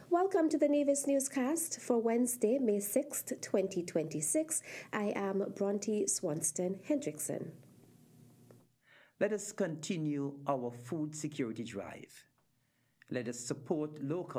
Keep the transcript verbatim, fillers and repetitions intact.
Welcome to the Nevis Newscast for Wednesday, May sixth, twenty twenty-six. I am Bronte Swanston Hendrickson. Let us continue our food security drive. Let us support local